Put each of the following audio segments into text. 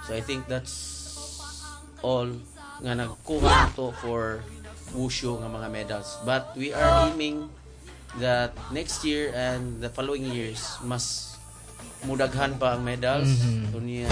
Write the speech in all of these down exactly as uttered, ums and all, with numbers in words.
So I think that's all nga nagkuha to for wushu nga mga medals. But we are aiming that next year and the following years mas mudaghan pa ang medals. Mhm. So niya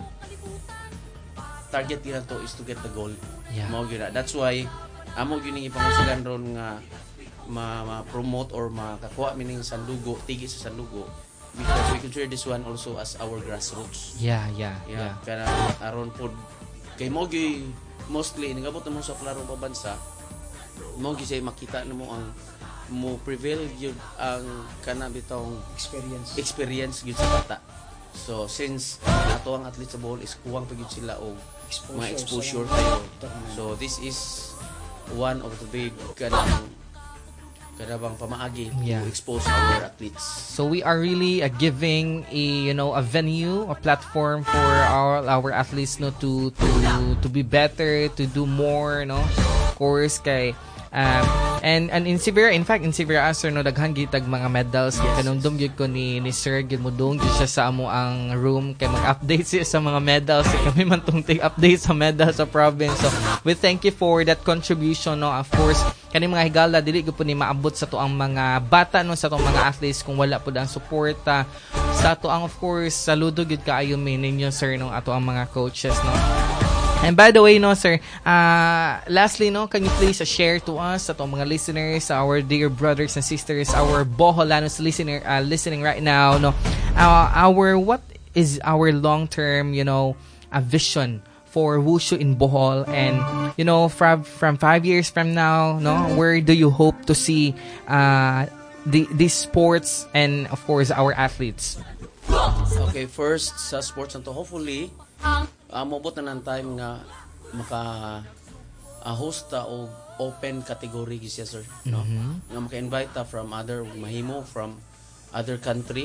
target gina to is to get the gold. Yeah. Mao gyud na. That's why amo gyud ning ipangusugan ron nga ma, ma-promote or makakuha mining sandugo, tigi sa sandugo, because we consider this one also as our grassroots. Yeah, yeah, Yeah, yeah. kaya aron pod kay mo gyud mostly nagabot na mo sa klaro pa bansa, mo gyud say makita nimo ang mo prevail gyud ang kana bitong Experience. experience gyud sa bata. So since nato ang athlete sa ball is kuwang pa gyud sila og mga exposure sa- kayo. Totoo. So this is one of the big kanang kanabang pamaagi Yeah. to expose our athletes. So we are really uh, giving a you know a venue, a platform for our our athletes no to to to be better, to do more, no. Of course kay um, and and in Sivera, in fact in Sivera sir no daghan gitag mga medals Yes. kanundom gyud ko ni ni Sir gyud mo dong gyud siya sa amo ang room kay mag-update siya sa mga medals. Kay kami man tong take-update sa medals sa province. So we thank you for that contribution, no. Of course kani mga higala dili gyud po ni maabot sa to ang mga bata no sa to mga athletes kung wala pud ang suporta sa to ang of course saludo gyud kaayo mi ninyo sir no ato ang mga coaches no. And by the way, no, sir, uh, lastly, no, can you please uh, share to us, sa to mga listeners, our dear brothers and sisters, our Boholanos listener, uh, listening right now, no, uh, our, what is our long-term, you know, uh, vision for Wushu in Bohol, and, you know, from, from five years from now, no, where do you hope to see, uh, the, these sports and, of course, our athletes? Okay, first sa sports nato hopefully uh, mabot na ng time nga maka uh, host ta og open category siya sir, no? Mhm. Nga maka-invite ta from other mahimo from other country